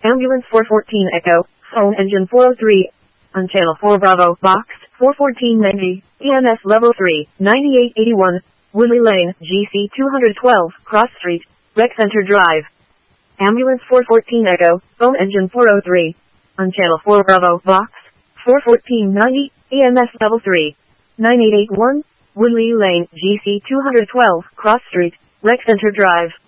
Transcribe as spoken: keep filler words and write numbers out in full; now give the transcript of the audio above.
Ambulance four fourteen Echo, phone engine four oh three, on channel four Bravo, box four fourteen ninety, E M S level three, ninety-eight eighty-one, Woodley Lane, G C two twelve, Cross Street, Rec Center Drive. Ambulance four fourteen Echo, phone engine four oh three, on channel four Bravo, box four fourteen ninety, E M S level three, ninety-eight eighty-one, Woodley Lane, G C two twelve, Cross Street, Rec Center Drive.